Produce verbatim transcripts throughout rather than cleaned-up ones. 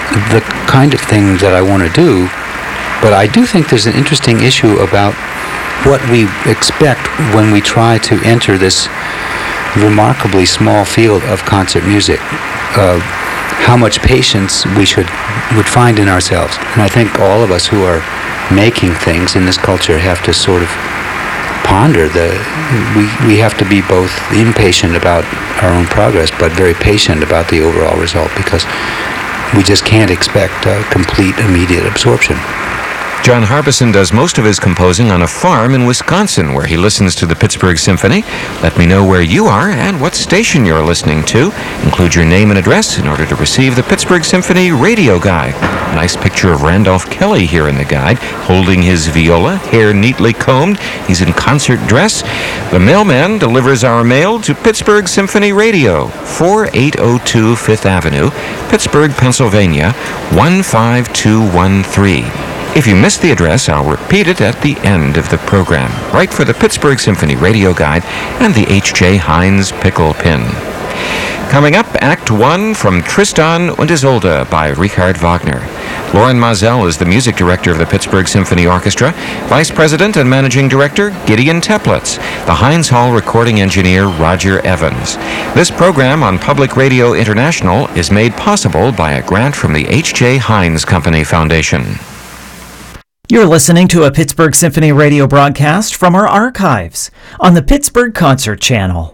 the kind of thing that I want to do. But I do think there's an interesting issue about what we expect when we try to enter this remarkably small field of concert music. Uh, how much patience we should would find in ourselves. And I think all of us who are making things in this culture have to sort of ponder the we we have to be both impatient about our own progress but very patient about the overall result, because we just can't expect uh, complete immediate absorption. John Harbison does most of his composing on a farm in Wisconsin, where he listens to the Pittsburgh Symphony. Let me know where you are and what station you're listening to. Include your name and address in order to receive the Pittsburgh Symphony radio guide. A nice picture of Randolph Kelly here in the guide, holding his viola, hair neatly combed. He's in concert dress. The mailman delivers our mail to Pittsburgh Symphony Radio, four eight oh two Fifth Avenue, Pittsburgh, Pennsylvania, one five two one three. If you missed the address, I'll repeat it at the end of the program. Write for the Pittsburgh Symphony Radio Guide and the H J Heinz Pickle Pin. Coming up, Act One from Tristan und Isolde by Richard Wagner. Lauren Mazel is the music director of the Pittsburgh Symphony Orchestra. Vice President and Managing Director, Gideon Teplitz. The Heinz Hall recording engineer, Roger Evans. This program on Public Radio International is made possible by a grant from the H J Heinz Company Foundation. You're listening to a Pittsburgh Symphony radio broadcast from our archives on the Pittsburgh Concert Channel.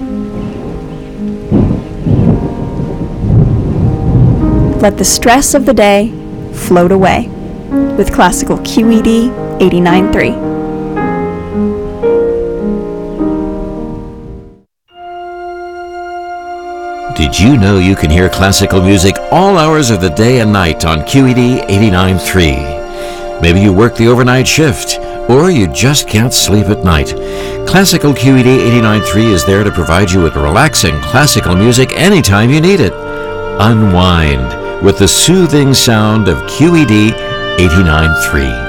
Let the stress of the day float away with classical Q E D eighty-nine point three. Did you know you can hear classical music all hours of the day and night on Q E D eighty-nine point three? Maybe you work the overnight shift, or you just can't sleep at night. Classical Q E D eighty-nine point three is there to provide you with relaxing classical music anytime you need it. Unwind with the soothing sound of Q E D eighty-nine point three.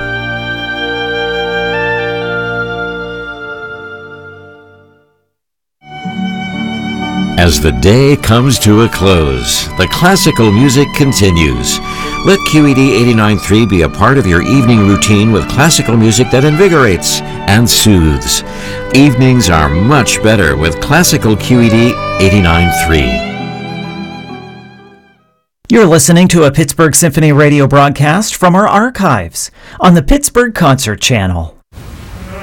As the day comes to a close, the classical music continues. Let Q E D eighty-nine point three be a part of your evening routine with classical music that invigorates and soothes. Evenings are much better with classical Q E D eighty-nine point three. You're listening to a Pittsburgh Symphony radio broadcast from our archives on the Pittsburgh Concert Channel.